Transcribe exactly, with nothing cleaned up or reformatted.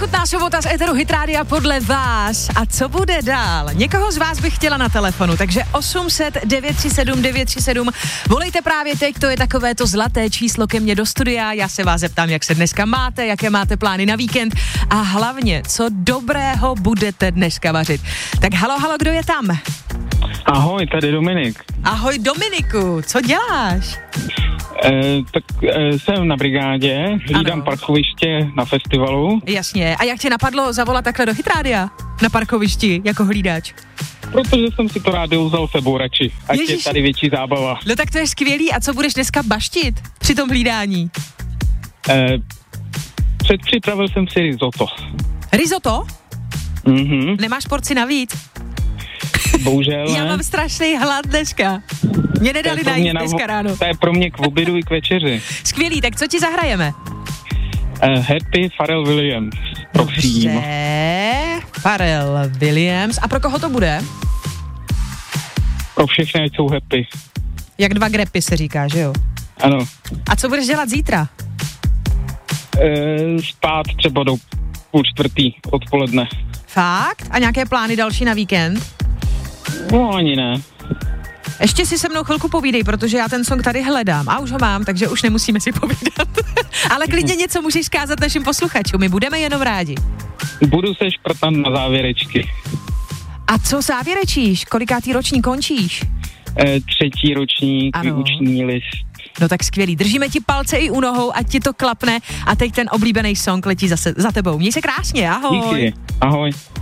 Nechutná sobota z éteru Hit Rádia podle vás. A co bude dál? Někoho z vás bych chtěla na telefonu, takže osm set devět tři sedm devět tři sedm. Volejte právě teď, to je takové to zlaté číslo ke mně do studia. Já se vás zeptám, jak se dneska máte, jaké máte plány na víkend a hlavně, co dobrého budete dneska vařit. Tak halo, halo, kdo je tam? Ahoj, tady Dominik. Ahoj Dominiku, co děláš? E, tak e, jsem na brigádě, hlídám Ano. parkoviště na festivalu. Jasně, a jak tě napadlo zavolat takhle do Hit Rádia? Na parkovišti, jako hlídač? Protože jsem si to rádio vzal sebou radši, ať Ježiši. je tady větší zábava. No tak to je skvělý, a co budeš dneska baštit při tom hlídání? E, předpřipravil jsem si risotto. Risotto? Mhm, Nemáš porci navíc? bohužel Já ne. mám strašný hlad dneska. Mě To je nedali pro najít mě na- dneska ráno. To je pro mě k obědu i k večeři. Skvělý, tak co ti zahrajeme? E, Happy Pharrell Williams, prosím. Dobře, Pharrell Williams. A pro koho to bude? Pro všechny, ať jsou happy. Jak dva grepy se říká, že jo? Ano. A co budeš dělat zítra? E, spát třeba do půl čtvrtý odpoledne. Fakt? A nějaké plány další na víkend? No ani ne. Ještě si se mnou chvilku povídej, protože já ten song tady hledám a už ho mám, takže už nemusíme si povídat. Ale klidně něco můžeš zkázat našim posluchačům, my budeme jenom rádi. Budu se šprtat na závěrečky. A co závěrečíš? Kolikátý ročník končíš? E, třetí ročník, Ano. vyuční list. No tak skvělý, držíme ti palce i u nohou, ať ti to klapne a teď ten oblíbený song letí zase za tebou. Měj se krásně, ahoj. Díky, ahoj.